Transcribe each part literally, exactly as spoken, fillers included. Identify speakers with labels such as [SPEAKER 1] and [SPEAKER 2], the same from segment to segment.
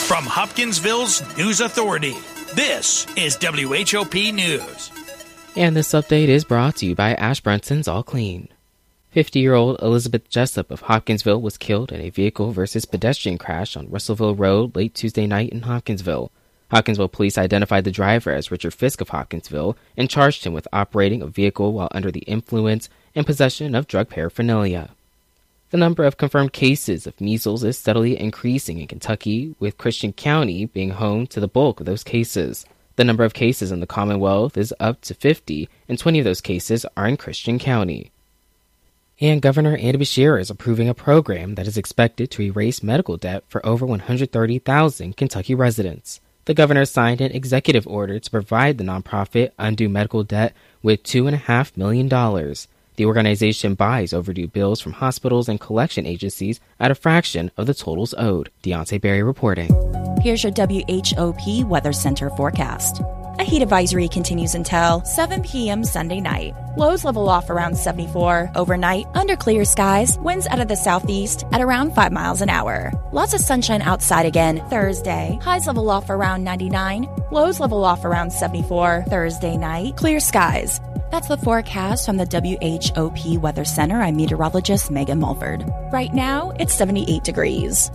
[SPEAKER 1] From Hopkinsville's News Authority, this is W H O P News.
[SPEAKER 2] And this update is brought to you by Ashbrunson's All Clean. fifty-year-old Elizabeth Jessup of Hopkinsville was killed in a vehicle versus pedestrian crash on Russellville Road late Tuesday night in Hopkinsville. Hopkinsville police identified the driver as Richard Fisk of Hopkinsville and charged him with operating a vehicle while under the influence and possession of drug paraphernalia. The number of confirmed cases of measles is steadily increasing in Kentucky, with Christian County being home to the bulk of those cases. The number of cases in the Commonwealth is up to fifty, and twenty of those cases are in Christian County. And Governor Andy Beshear is approving a program that is expected to erase medical debt for over one hundred thirty thousand Kentucky residents. The governor signed an executive order to provide the nonprofit Undo Medical Debt with two point five million dollars. The organization buys overdue bills from hospitals and collection agencies at a fraction of the totals owed. Deontay Berry reporting.
[SPEAKER 3] Here's your W H O P Weather Center forecast. A heat advisory continues until seven p.m. Sunday night. Lows level off around seventy-four. Overnight, under clear skies, winds out of the southeast at around five miles an hour. Lots of sunshine outside again Thursday. Highs level off around ninety-nine. Lows level off around seventy-four. Thursday night, clear skies. That's the forecast from the W H O P Weather Center. I'm meteorologist Megan Mulford. Right now, it's seventy-eight degrees.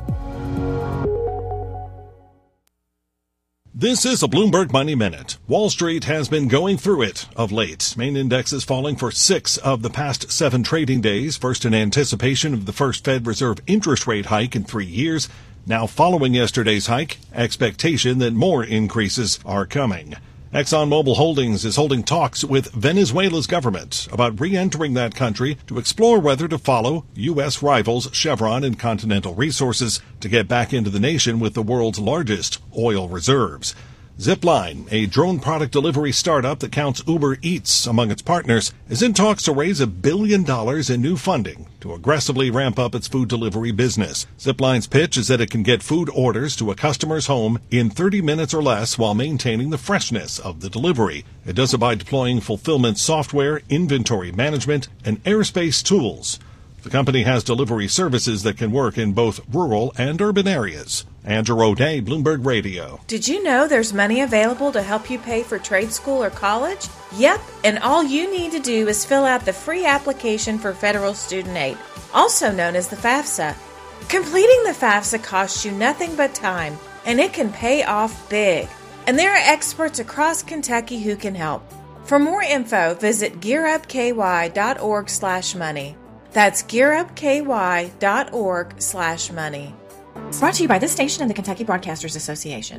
[SPEAKER 4] This is a Bloomberg Money Minute. Wall Street has been going through it of late. Main indexes falling for six of the past seven trading days, first in anticipation of the first Fed Reserve interest rate hike in three years. Now, following yesterday's hike, expectation that more increases are coming. ExxonMobil Holdings is holding talks with Venezuela's government about re-entering that country to explore whether to follow U S rivals Chevron and Continental Resources to get back into the nation with the world's largest oil reserves. Zipline, a drone product delivery startup that counts Uber Eats among its partners, is in talks to raise a billion dollars in new funding to aggressively ramp up its food delivery business. Zipline's pitch is that it can get food orders to a customer's home in thirty minutes or less while maintaining the freshness of the delivery. It does it by deploying fulfillment software, inventory management, and airspace tools. The company has delivery services that can work in both rural and urban areas. Andrew O'Day, Bloomberg Radio.
[SPEAKER 5] Did you know there's money available to help you pay for trade school or college? Yep, and all you need to do is fill out the free application for federal student aid, also known as the FAFSA. Completing the FAFSA costs you nothing but time, and it can pay off big. And there are experts across Kentucky who can help. For more info, visit gearupky.org slash money. That's gearupky.org slash money. Brought to you by this station and the Kentucky Broadcasters Association.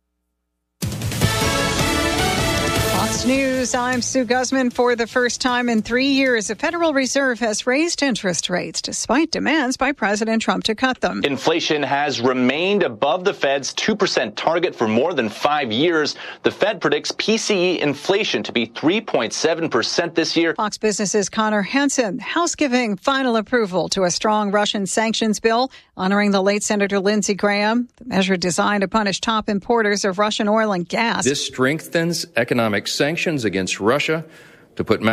[SPEAKER 6] Fox News, I'm Sue Guzman. For the first time in three years, the Federal Reserve has raised interest rates despite demands by President Trump to cut them.
[SPEAKER 7] Inflation has remained above the Fed's two percent target for more than five years. The Fed predicts P C E inflation to be three point seven percent this year.
[SPEAKER 6] Fox Business's Connor Hansen. House giving final approval to a strong Russian sanctions bill honoring the late Senator Lindsey Graham. The measure designed to punish top importers of Russian oil and gas.
[SPEAKER 8] This strengthens economic sanctions against Russia to put